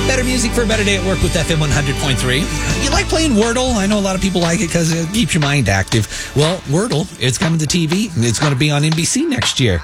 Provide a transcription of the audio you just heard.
Better music for a better day at work with FM 100.3. You like playing Wordle? I know a lot of people like it because it keeps your mind active. Well, Wordle, it's coming to TV. It's going to be on NBC next year.